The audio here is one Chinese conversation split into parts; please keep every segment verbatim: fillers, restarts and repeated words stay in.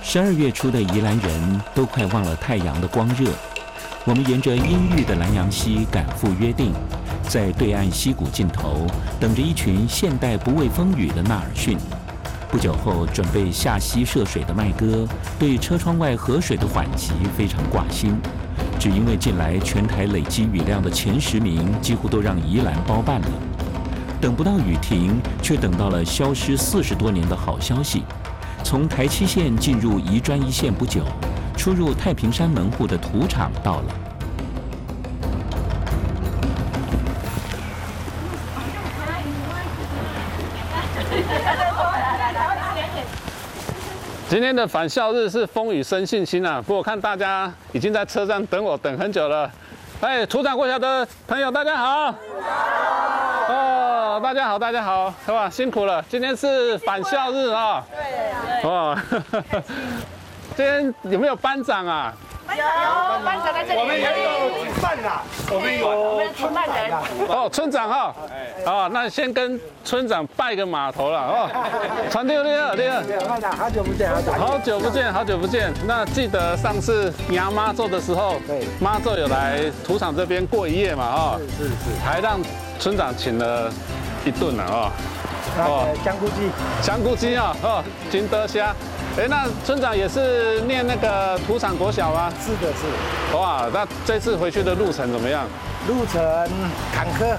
十二月初的宜兰人都快忘了太阳的光热。我们沿着阴郁的南洋溪赶赴约定，在对岸溪谷尽头等着一群现代不畏风雨的纳尔逊。不久后，准备下溪涉水的麦哥对车窗外河水的缓急非常挂心，只因为近来全台累积雨量的前十名几乎都让宜兰包办了。等不到雨停，却等到了消失四十多年的好消息。从台七线进入宜专一线不久，出入太平山门户的土场到了。 今天的返校日是风雨生信心啊，不过看大家已经在车站等我等很久了。哎，土场国小的朋友，大家好。哦，大家好，大家好，是吧？辛苦了，今天是返校日啊。对。哦，今天有没有班长啊？ 有班长在这里。 我们也有主办啦，我们有承办人。 哦，村长哈。哦，那先跟村长拜个码头了哦。传六六二六二。 好久不见， 好久不见，好久不见。那记得上次娘妈祖的时候， 对， 妈祖有来土场这边过一夜嘛？哦， 是是是， 还让村长请了一顿了哦。 哦，香菇鸡， 香菇鸡啊，哦，金德虾。哎，那村长也是念那个土场国小吗？ 是的，是。 哇，那这次回去的路程怎么样？ 路程坎坷。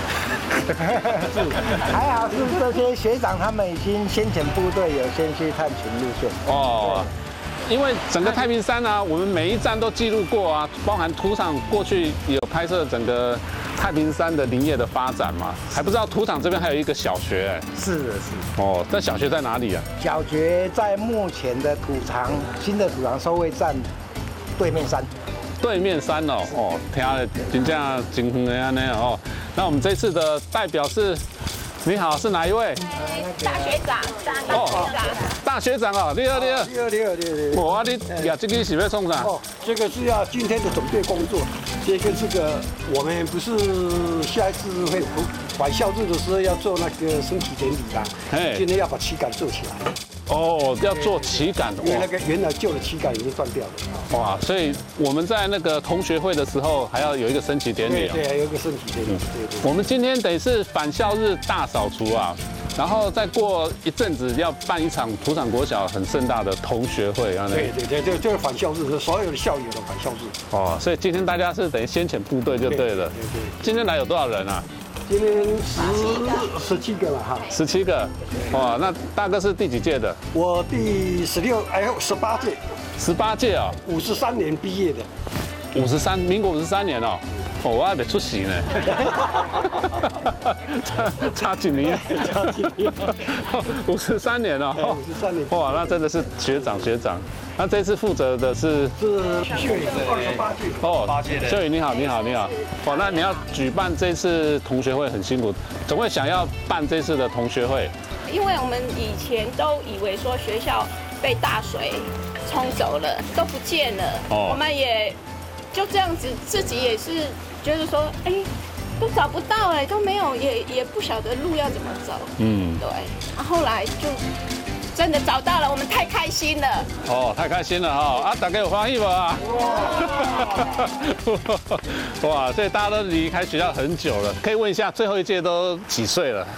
还好是这些学长他们已经先遣部队有先去探寻路线。 哦。因为整个太平山啊，我们每一站都记录过啊，包含土场过去有拍摄整个太平山的林业的发展嘛，还不知道土场这边还有一个小学哎。 是的，是。 哦，那小学在哪里啊？ 小学在目前的土场新的土场收费站对面山。 对面山哦，哦，听了真正真远安尼哦。那我们这次的代表是，你好，是哪一位？ 大学长，大学长。 大学长哦，你好，你好。 你好，你好，你好。 我你呀，这个是要创啥？ 哦，这个是要今天的准备工作。这个这个，我们不是下一次会返校日的时候要做那个升旗典礼啦。哎，今天要把旗杆做起来。 哦，要做旗杆， 因为那个原来旧的旗杆已经断掉了。 哇，所以我们在那个同学会的时候还要有一个升旗典礼。 对，还有一个升旗典礼。对对。 我们今天等于是返校日大扫除啊，然后再过一阵子要办一场土场国小很盛大的同学会啊。 对对对，就就是返校日，所有的校友的返校日。 哦，所以今天大家是等于先遣部队就对了。对对。今天来有多少人啊？ 今天十十七个了哈， 十七个，哇，那大哥是第几届的？ 我第十六，哎，十八届， 十八届啊， 五十三年毕业的， 五十三，民国五十三年哦，哦，我还没出席呢，差差几年， 差几年， 五十三年哦， 五十三年， 哇，那真的是学长学长。那这次负责的是是秀宇，二十八届哦，秀宇你好，你好，你好。哇，那你要举办这次同学会很辛苦，怎么会想要办这次的同学会？ 因为我们以前都以为说学校被大水冲走了，都不见了，哦、我们也就这样子，自己也是觉得说，哎，都找不到哎，都没有，也也不晓得路要怎么走。嗯，对。然后后来就。真的找到了，我们太开心了。 哦，太开心了哈、哦！啊，大家有欢喜不啊？哇！哇，所以大家都离开学校很久了。可以问一下，最后一届都几岁了？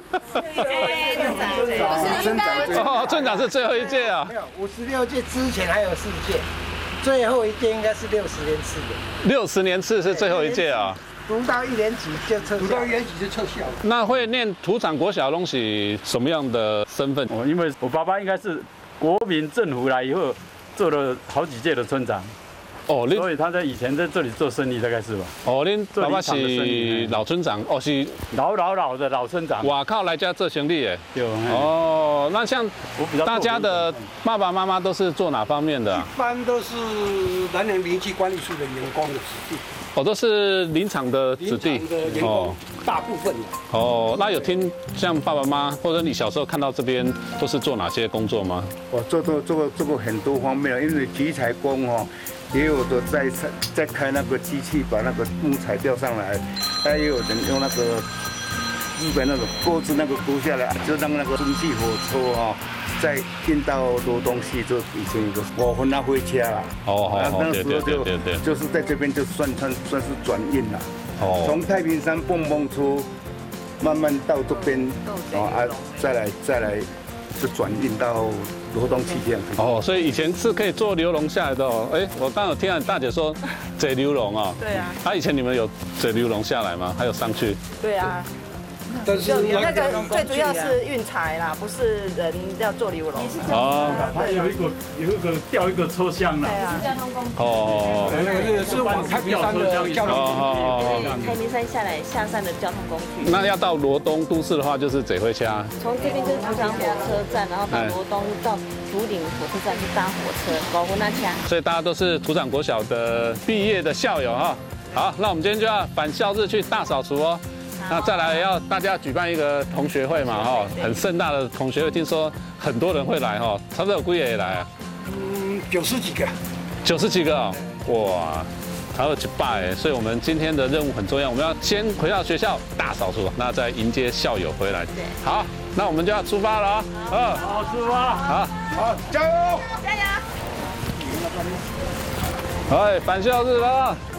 村长， 哦，村长是最后一届啊。 没有，五十六届之前还有四届，最后一届应该是六十年次的。 六十年次是最后一届啊。 读到一年级就撤校，读到一年级就撤校。 那会念土场国小的东西什么样的身份？ 哦，因为我爸爸应该是国民政府来以后做了好几届的村长。哦，所以他在以前在这里做生意，大概是吧？ 哦，恁爸爸是老村长，哦是老老老的老村长。 哇靠，来家做生意耶？ 有。 哦，那像大家的爸爸妈妈都是做哪方面的、啊？ 一般都是南洋林区管理处的员工的子弟。 哦，都是林场的子弟。 林场的员工，哦、大部分。 哦，那有听像爸爸妈妈或者你小时候看到这边都是做哪些工作吗？ 我做做做过做过很多方面，因为集材工哦。也有的在在开那个机器，把那个木材吊上来，还也有人用那个日本那种钩子那个钩下来，就让那个蒸汽火车哈再运到罗东去，就以前有个五分啊火车啦。 哦好好， 那时候就就是在这边就算算算是转运啦。哦。从太平山蹦蹦出，慢慢到这边，哦啊，再来再来就转运到罗东去这样子。 哦，所以以前是可以坐牛龙下来的哦。哎，我刚有听到大姐说坐牛龙哦。 对啊。 啊，以前你们有坐牛龙下来吗？还有上去？ 对啊。 但是那个最主要是运财啦，不是人要做牛龙。 哦，它有一个有一个吊一个车厢啦。 对啊，交通工具。 哦， 那个是往太平山的交通工具。太平山下来下山的交通工具。 那要到罗东都市的话，就是坐回家。 从这边就是土场火车站，然后到罗东到竹岭火车站去搭火车，高湖那掐。 所以大家都是土场国小的毕业的校友哈。好，那我们今天就要返校日去大扫除哦。那再来要大家举办一个同学会嘛，哈，很盛大的同学会，听说很多人会来哈，差不多有几个也来啊？ 嗯，九十几个， 九十几个哦，哇，还有几百哎，所以我们今天的任务很重要，我们要先回到学校大扫除，那再迎接校友回来。 对， 好，那我们就要出发了啊！ 好，好出发， 好， 好，加油， 加油！ 哎，返校日了。